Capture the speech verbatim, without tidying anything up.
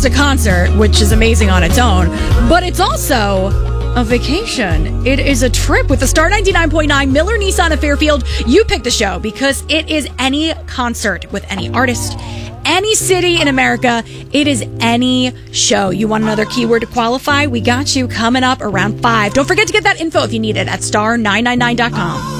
a concert, which is amazing on its own, but it's also a vacation. It is a trip with the Star ninety-nine point nine Miller Nissan of Fairfield. You pick the show because it is any concert with any artist, any city in America. It is any show. You want another keyword to qualify? We got you coming up around five. Don't forget to get that info if you need it at star nine ninety-nine dot com.